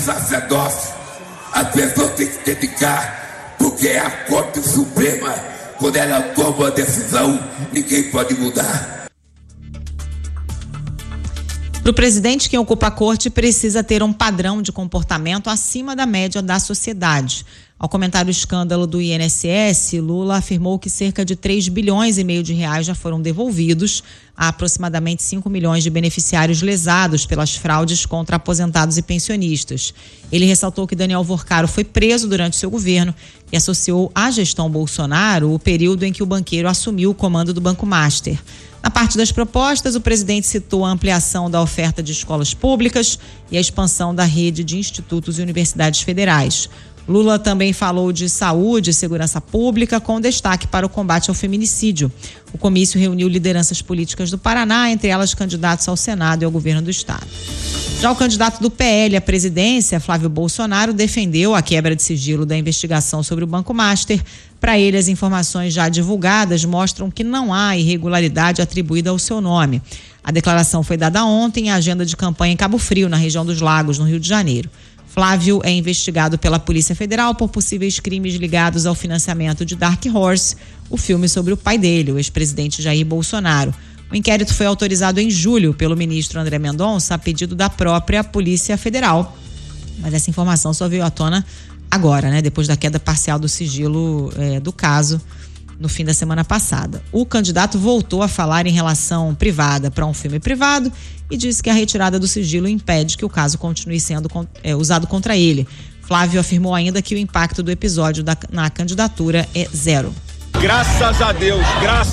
Sacerdócio, a pessoa tem que se dedicar, porque é a Corte Suprema, quando ela toma a decisão, ninguém pode mudar. Para o presidente, quem ocupa a corte precisa ter um padrão de comportamento acima da média da sociedade. Ao comentar o escândalo do INSS, Lula afirmou que cerca de 3,5 bilhões de reais já foram devolvidos a aproximadamente 5 milhões de beneficiários lesados pelas fraudes contra aposentados e pensionistas. Ele ressaltou que Daniel Vorcaro foi preso durante seu governo e associou à gestão Bolsonaro o período em que o banqueiro assumiu o comando do Banco Master. Na parte das propostas, o presidente citou a ampliação da oferta de escolas públicas e a expansão da rede de institutos e universidades federais. Lula também falou de saúde e segurança pública, com destaque para o combate ao feminicídio. O comício reuniu lideranças políticas do Paraná, entre elas candidatos ao Senado e ao governo do estado. Já o candidato do PL à presidência, Flávio Bolsonaro, defendeu a quebra de sigilo da investigação sobre o Banco Master. Para ele, as informações já divulgadas mostram que não há irregularidade atribuída ao seu nome. A declaração foi dada ontem em agenda de campanha em Cabo Frio, na região dos Lagos, no Rio de Janeiro. Flávio é investigado pela Polícia Federal por possíveis crimes ligados ao financiamento de Dark Horse, o filme sobre o pai dele, o ex-presidente Jair Bolsonaro. O inquérito foi autorizado em julho pelo ministro André Mendonça a pedido da própria Polícia Federal. Mas essa informação só veio à tona agora, depois da queda parcial do sigilo do caso no fim da semana passada. O candidato voltou a falar em relação privada para um filme privado e disse que a retirada do sigilo impede que o caso continue sendo usado contra ele. Flávio afirmou ainda que o impacto do episódio na candidatura é zero. Graças a Deus,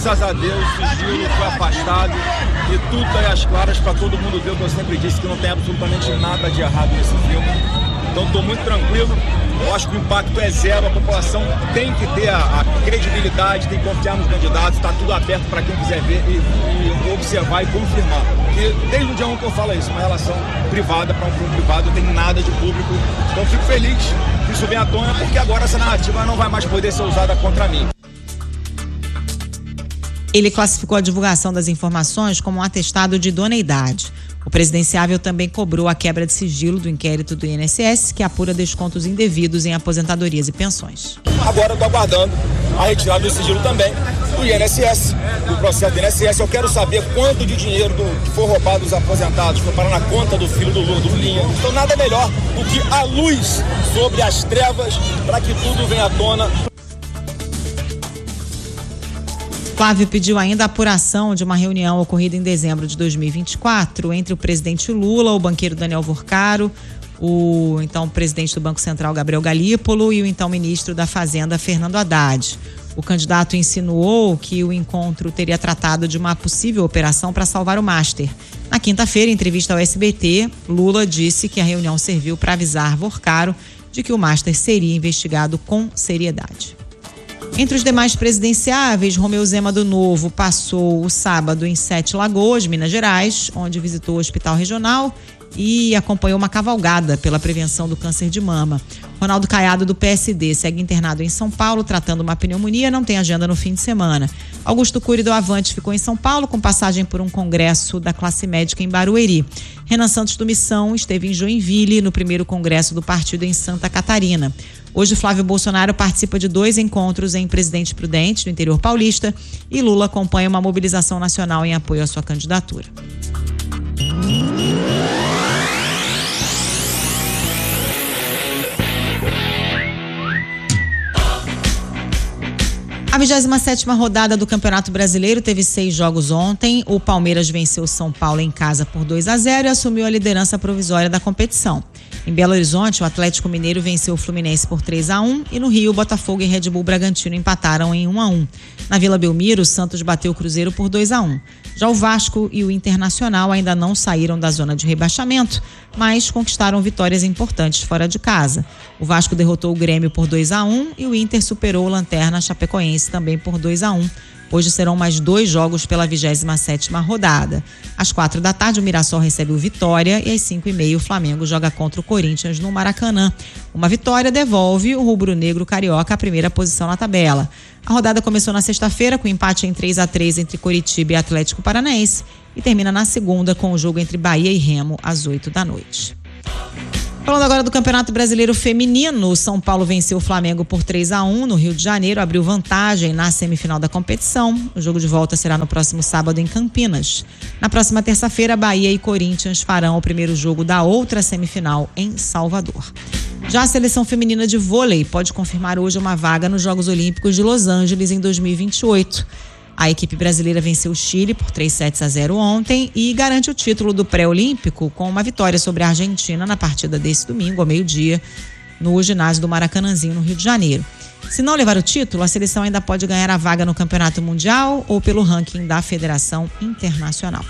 o sigilo foi afastado e tudo está aí às claras para todo mundo ver o que eu sempre disse, que não tem absolutamente nada de errado nesse filme. Então estou muito tranquilo, eu acho que o impacto é zero, a população tem que ter a credibilidade, tem que confiar nos candidatos, está tudo aberto para quem quiser ver e observar e confirmar. E desde o dia 1 que eu falo isso, uma relação privada para um filme privado, não tem nada de público, então fico feliz que isso venha à tona, porque agora essa narrativa não vai mais poder ser usada contra mim. Ele classificou a divulgação das informações como um atestado de idoneidade. O presidenciável também cobrou a quebra de sigilo do inquérito do INSS, que apura descontos indevidos em aposentadorias e pensões. Agora eu estou aguardando a retirada do sigilo também do INSS, do processo do INSS. Eu quero saber quanto de dinheiro que foi roubado dos aposentados foi parar na conta do filho do Lula, do Lulinha. Então nada melhor do que a luz sobre as trevas para que tudo venha à tona. Flávio pediu ainda a apuração de uma reunião ocorrida em dezembro de 2024 entre o presidente Lula, o banqueiro Daniel Vorcaro, o então presidente do Banco Central Gabriel Galípolo e o então ministro da Fazenda Fernando Haddad. O candidato insinuou que o encontro teria tratado de uma possível operação para salvar o Master. Na quinta-feira, em entrevista ao SBT, Lula disse que a reunião serviu para avisar Vorcaro de que o Master seria investigado com seriedade. Entre os demais presidenciáveis, Romeu Zema do Novo passou o sábado em Sete Lagoas, Minas Gerais, onde visitou o Hospital Regional e acompanhou uma cavalgada pela prevenção do câncer de mama. Ronaldo Caiado, do PSD, segue internado em São Paulo, tratando uma pneumonia, não tem agenda no fim de semana. Augusto Cury, do Avante, ficou em São Paulo, com passagem por um congresso da classe médica em Barueri. Renan Santos, do Missão, esteve em Joinville, no primeiro congresso do partido em Santa Catarina. Hoje, Flávio Bolsonaro participa de 2 encontros em Presidente Prudente, no interior paulista, e Lula acompanha uma mobilização nacional em apoio à sua candidatura. A 27ª rodada do Campeonato Brasileiro teve 6 jogos ontem. O Palmeiras venceu o São Paulo em casa por 2-0 e assumiu a liderança provisória da competição. Em Belo Horizonte, o Atlético Mineiro venceu o Fluminense por 3-1 e no Rio, Botafogo e Red Bull Bragantino empataram em 1-1. Na Vila Belmiro, o Santos bateu o Cruzeiro por 2-1. Já o Vasco e o Internacional ainda não saíram da zona de rebaixamento, mas conquistaram vitórias importantes fora de casa. O Vasco derrotou o Grêmio por 2-1 e o Inter superou o Lanterna Chapecoense também por 2-1. Hoje serão mais 2 jogos pela 27ª rodada. Às 16h, o Mirassol recebe o Vitória e às 5h30 o Flamengo joga contra o Corinthians no Maracanã. Uma vitória devolve o rubro-negro carioca à primeira posição na tabela. A rodada começou na sexta-feira com empate em 3-3 entre Coritiba e Atlético Paranaense e termina na segunda com o jogo entre Bahia e Remo às 20h. Falando agora do Campeonato Brasileiro Feminino, o São Paulo venceu o Flamengo por 3-1 no Rio de Janeiro, abriu vantagem na semifinal da competição. O jogo de volta será no próximo sábado em Campinas. Na próxima terça-feira, Bahia e Corinthians farão o primeiro jogo da outra semifinal em Salvador. Já a seleção feminina de vôlei pode confirmar hoje uma vaga nos Jogos Olímpicos de Los Angeles em 2028. A equipe brasileira venceu o Chile por 3-0 ontem e garante o título do pré-olímpico com uma vitória sobre a Argentina na partida desse domingo, ao meio-dia, no ginásio do Maracanãzinho, no Rio de Janeiro. Se não levar o título, a seleção ainda pode ganhar a vaga no Campeonato Mundial ou pelo ranking da Federação Internacional.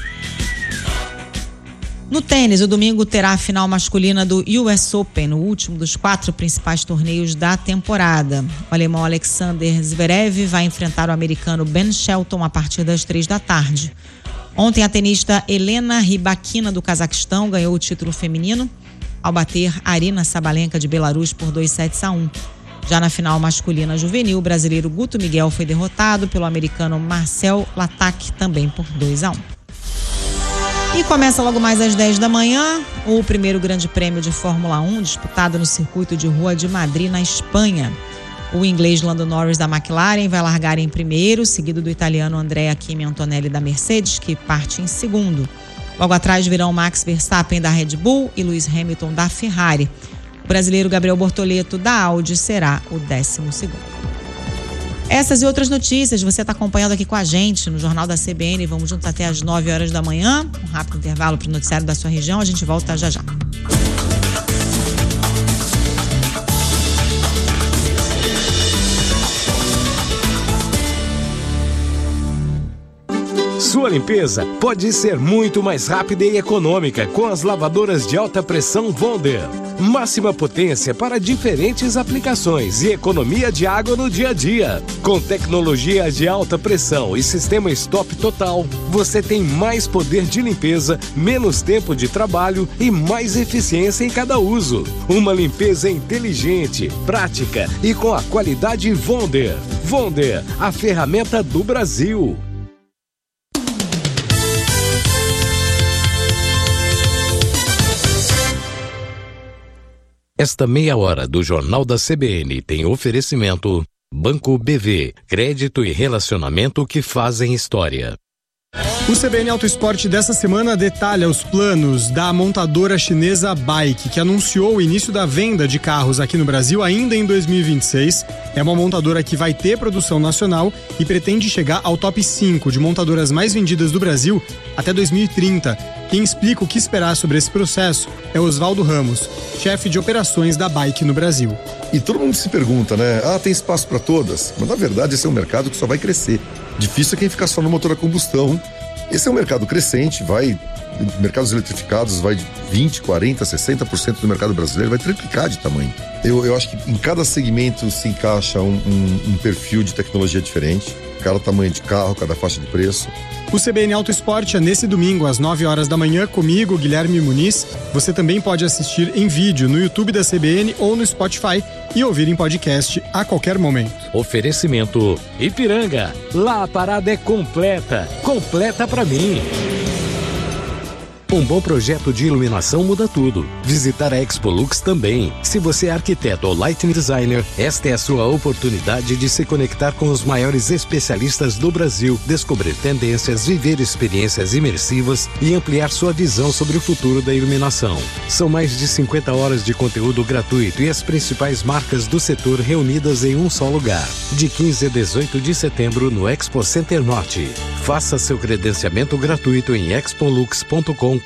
No tênis, o domingo terá a final masculina do US Open, o último dos 4 principais torneios da temporada. O alemão Alexander Zverev vai enfrentar o americano Ben Shelton a partir das 15h. Ontem, a tenista Helena Rybakina, do Cazaquistão, ganhou o título feminino ao bater Arina Sabalenka, de Belarus, por 2-1. Já na final masculina juvenil, o brasileiro Guto Miguel foi derrotado pelo americano Marcel Latak, também por 2-1. E começa logo mais às 10 da manhã o primeiro grande prêmio de Fórmula 1, disputado no circuito de rua de Madrid, na Espanha. O inglês Lando Norris da McLaren vai largar em primeiro, seguido do italiano Andrea Kimi Antonelli da Mercedes, que parte em segundo. Logo atrás virão Max Verstappen da Red Bull e Lewis Hamilton da Ferrari. O brasileiro Gabriel Bortoleto da Audi será o 12º. Essas e outras notícias você está acompanhando aqui com a gente no Jornal da CBN. Vamos juntos até às 9 horas da manhã. Um rápido intervalo para o noticiário da sua região. A gente volta já já. Sua limpeza pode ser muito mais rápida e econômica com as lavadoras de alta pressão Wonder. Máxima potência para diferentes aplicações e economia de água no dia a dia. Com tecnologia de alta pressão e sistema stop total, você tem mais poder de limpeza, menos tempo de trabalho e mais eficiência em cada uso. Uma limpeza inteligente, prática e com a qualidade Wonder. Wonder, a ferramenta do Brasil. Esta meia hora do Jornal da CBN tem oferecimento Banco BV, crédito e relacionamento que fazem história. O CBN Auto Esporte dessa semana detalha os planos da montadora chinesa Bike, que anunciou o início da venda de carros aqui no Brasil ainda em 2026. É uma montadora que vai ter produção nacional e pretende chegar ao top 5 de montadoras mais vendidas do Brasil até 2030. Quem explica o que esperar sobre esse processo é Oswaldo Ramos, chefe de operações da Bike no Brasil. E todo mundo se pergunta, né? Tem espaço para todas? Mas na verdade esse é um mercado que só vai crescer. Difícil é quem ficar só no motor a combustão. Esse é um mercado crescente, mercados eletrificados vai de 20%, 40%, 60% do mercado brasileiro, vai triplicar de tamanho. Eu acho que em cada segmento se encaixa um perfil de tecnologia diferente, cada tamanho de carro, cada faixa de preço. O CBN Auto Esporte é nesse domingo às 9 horas da manhã comigo, Guilherme Muniz. Você também pode assistir em vídeo no YouTube da CBN ou no Spotify e ouvir em podcast a qualquer momento. Oferecimento Ipiranga. Lá a parada é completa. Completa pra mim. Um bom projeto de iluminação muda tudo. Visitar a Expolux também. Se você é arquiteto ou lighting designer, esta é a sua oportunidade de se conectar com os maiores especialistas do Brasil, descobrir tendências, viver experiências imersivas e ampliar sua visão sobre o futuro da iluminação. São mais de 50 horas de conteúdo gratuito e as principais marcas do setor reunidas em um só lugar. De 15 a 18 de setembro no Expo Center Norte. Faça seu credenciamento gratuito em expolux.com.br.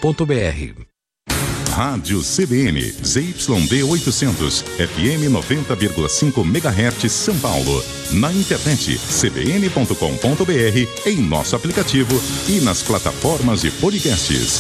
Rádio CBN, ZYD 800, FM 90,5 MHz São Paulo. Na internet, cbn.com.br, em nosso aplicativo e nas plataformas de podcasts.